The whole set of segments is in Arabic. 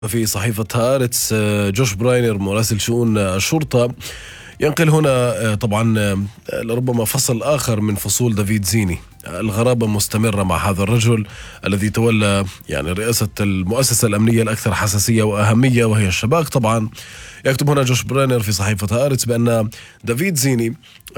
في صحيفة هارتس جوش براينر مراسل شؤون الشرطة ينقل هنا طبعا لربما فصل آخر من فصول دافيد زيني. الغرابة مستمرة مع هذا الرجل الذي تولى رئاسة المؤسسة الأمنية الأكثر حساسية وأهمية وهي الشباك. طبعا يكتب هنا جوش براينر في صحيفة هارتس بأن دافيد زيني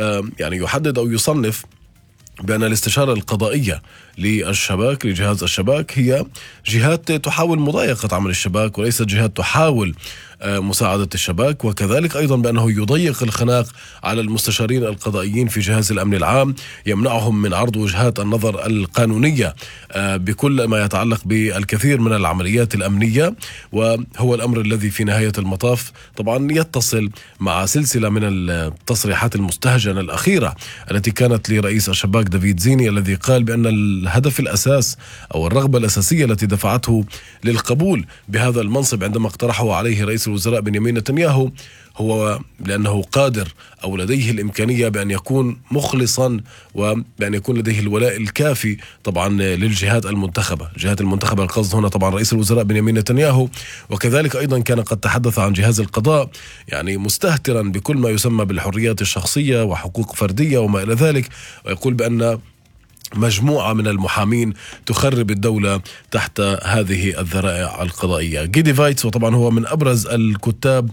يحدد أو يصنف بأن الاستشارة القضائية للشباك لجهاز الشباك هي جهات تحاول مضايقة عمل الشباك وليست جهات تحاول مساعدة الشباك، وكذلك أيضا بأنه يضيق الخناق على المستشارين القضائيين في جهاز الأمن العام، يمنعهم من عرض وجهات النظر القانونية بكل ما يتعلق بالكثير من العمليات الأمنية. وهو الأمر الذي في نهاية المطاف طبعا يتصل مع سلسلة من التصريحات المستهجنة الأخيرة التي كانت لرئيس الشباك دافيد زيني، الذي قال بأن الهدف الأساس أو الرغبة الأساسية التي دفعته للقبول بهذا المنصب عندما اقترحه عليه رئيس الوزراء بنيامين نتنياهو هو لأنه قادر أو لديه الإمكانية بأن يكون مخلصا وبأن يكون لديه الولاء الكافي طبعا للجهات المنتخبة. الجهات المنتخبة القصد هنا طبعا رئيس الوزراء بنيامين نتنياهو، وكذلك أيضا كان قد تحدث عن جهاز القضاء مستهترا بكل ما يسمى بالحريات الشخصية وحقوق فردية وما إلى ذلك، ويقول بأن مجموعة من المحامين تخرب الدولة تحت هذه الذرائع القضائية. جيدي فايتس وطبعا هو من أبرز الكتاب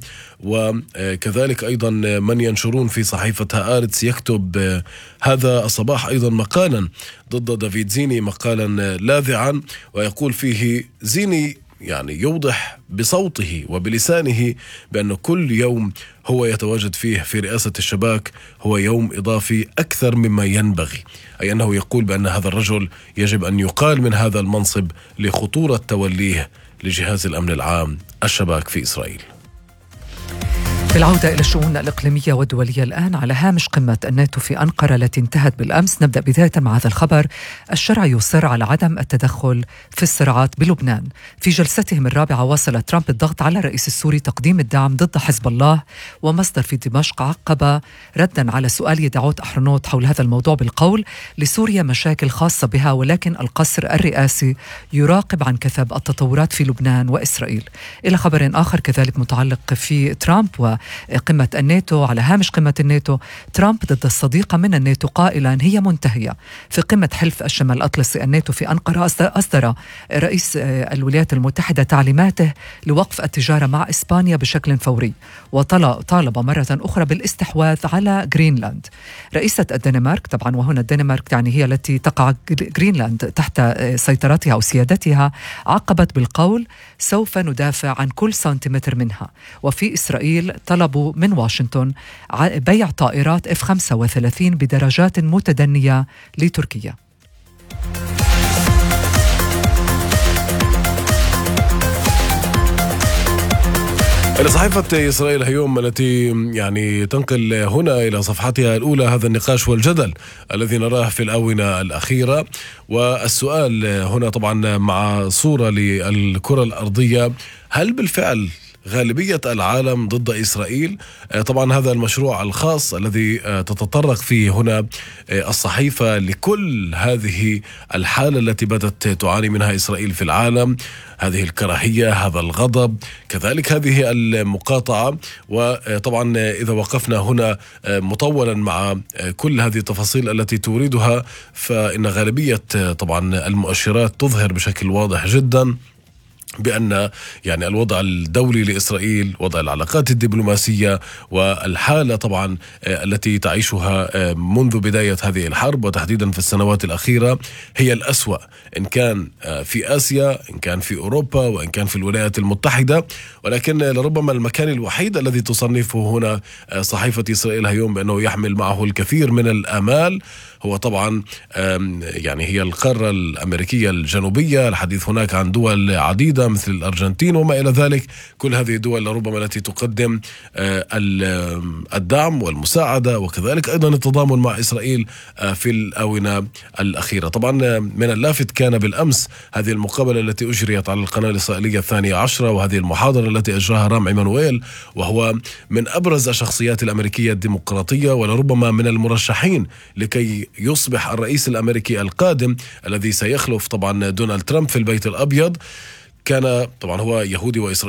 وكذلك أيضا من ينشرون في صحيفة هارتس يكتب هذا الصباح أيضا مقالا ضد دافيد زيني، مقالا لاذعا، ويقول فيه زيني يوضح بصوته وبلسانه بأن كل يوم هو يتواجد فيه في رئاسة الشباك هو يوم إضافي أكثر مما ينبغي، أي أنه يقول بأن هذا الرجل يجب أن يقال من هذا المنصب لخطورة توليه لجهاز الأمن العام الشباك في إسرائيل. بالعودة إلى الشؤون الإقليمية والدولية الآن على هامش قمة الناتو في أنقرة التي انتهت بالأمس، نبدأ بداية مع هذا الخبر. الشرع يصر على عدم التدخل في الصراعات بلبنان. في جلستهم الرابعة واصل ترامب الضغط على الرئيس السوري تقديم الدعم ضد حزب الله، ومصدر في دمشق عقب ردا على سؤال يدعوت أحرنوت حول هذا الموضوع بالقول لسوريا مشاكل خاصة بها، ولكن القصر الرئاسي يراقب عن كثب التطورات في لبنان وإسرائيل. إلى خبر آخر كذلك متعلق في ترامب وقمة الناتو. على هامش قمة الناتو، ترامب ضد الصديقة من الناتو قائلا هي منتهية. في قمة حلف الشمال الأطلسي الناتو في أنقرة أصدر رئيس الولايات المتحدة تعليماته لوقف التجارة مع إسبانيا بشكل فوري، وطالب مرة أخرى بالاستحواذ على غرينلاند. رئيسة الدنمارك طبعا، وهنا الدنمارك هي التي تقع غرينلاند تحت سيطرتها أو سيادتها، عقبت بالقول سوف ندافع عن كل سنتيمتر منها. وفي إسرائيل طلبوا من واشنطن بيع طائرات F-35 بدرجات متدنية لتركيا. صحيفة إسرائيل اليوم التي تنقل هنا إلى صفحتها الأولى هذا النقاش والجدل الذي نراه في الآونة الأخيرة، والسؤال هنا طبعا مع صورة للكرة الأرضية: هل بالفعل غالبية العالم ضد إسرائيل؟ طبعا هذا المشروع الخاص الذي تتطرق فيه هنا الصحيفة لكل هذه الحالة التي بدأت تعاني منها إسرائيل في العالم، هذه الكراهية، هذا الغضب، كذلك هذه المقاطعة. وطبعا إذا وقفنا هنا مطولا مع كل هذه التفاصيل التي توردها، فإن غالبية طبعا المؤشرات تظهر بشكل واضح جدا بأن الوضع الدولي لإسرائيل، وضع العلاقات الدبلوماسية والحالة طبعا التي تعيشها منذ بداية هذه الحرب وتحديدا في السنوات الأخيرة هي الأسوأ، إن كان في آسيا، إن كان في أوروبا، وإن كان في الولايات المتحدة. ولكن لربما المكان الوحيد الذي تصنفه هنا صحيفة إسرائيل اليوم بأنه يحمل معه الكثير من الآمال هو طبعا هي القارة الأمريكية الجنوبية. الحديث هناك عن دول عديدة مثل الأرجنتين وما إلى ذلك، كل هذه الدول لربما التي تقدم الدعم والمساعدة وكذلك أيضا التضامن مع إسرائيل في الآونة الأخيرة. طبعا من اللافت كان بالأمس هذه المقابلة التي أجريت على القناة الإسرائيلية 12، وهذه المحاضرة التي أجراها رام إيمانويل، وهو من أبرز الشخصيات الأمريكية الديمقراطية ولربما من المرشحين لكي يصبح الرئيس الأمريكي القادم الذي سيخلف طبعا دونالد ترامب في البيت الأبيض. كان طبعا هو يهودي وإسرائيلي